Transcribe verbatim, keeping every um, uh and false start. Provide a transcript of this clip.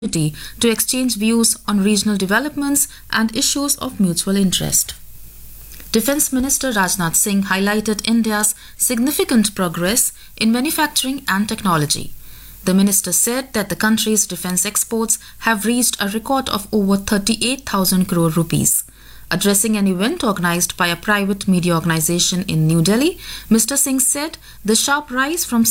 to exchange views on regional developments and issues of mutual interest. Defence Minister Rajnath Singh highlighted India's significant progress in manufacturing and technology. The minister said that the country's defence exports have reached a record of over thirty-eight thousand crore rupees. Addressing an event organised by a private media organisation in New Delhi, Mister Singh said the sharp rise from